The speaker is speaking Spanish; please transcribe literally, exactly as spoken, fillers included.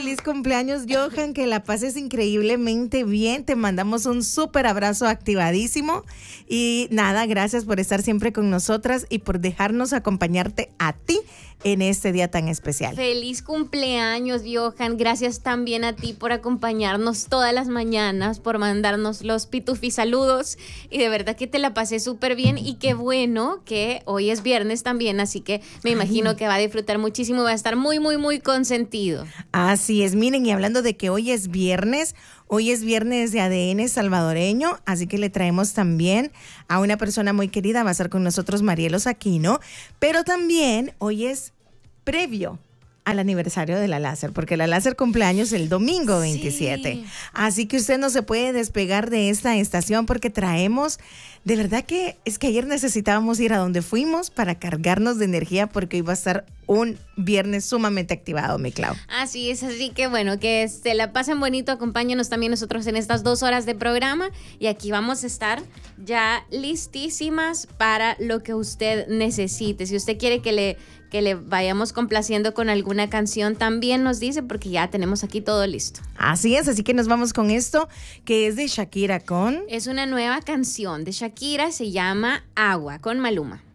feliz cumpleaños, Johan, que la pases increíblemente bien. Te mandamos un súper abrazo activadísimo. Y nada, gracias por estar siempre con nosotras y por dejarnos acompañarte a ti en este día tan especial. Feliz cumpleaños, Johan. Gracias también a ti por acompañarnos todas las mañanas, por mandarnos los pitufis saludos. Y de verdad que te la pasé súper bien y qué bueno que hoy es viernes también, así que me imagino Ay. que va a disfrutar muchísimo, va a estar muy, muy, muy consentido. Así es, miren, y hablando de que hoy es viernes, hoy es viernes de A D N salvadoreño, así que le traemos también a una persona muy querida, va a estar con nosotros Marielos Aquino, pero también hoy es previo al aniversario de la Láser, porque la Láser cumpleaños el domingo veintisiete. Sí. Así que usted no se puede despegar de esta estación porque traemos, de verdad que es que ayer necesitábamos ir a donde fuimos para cargarnos de energía porque hoy va a estar un viernes sumamente activado, mi Clau. Así es, así que bueno, que se la pasen bonito, acompáñenos también nosotros en estas dos horas de programa y aquí vamos a estar ya listísimas para lo que usted necesite. Si usted quiere que le que le vayamos complaciendo con alguna canción, también nos dice, porque ya tenemos aquí todo listo. Así es, así que nos vamos con esto, que es de Shakira con... Es una nueva canción de Shakira, se llama Agua, con Maluma.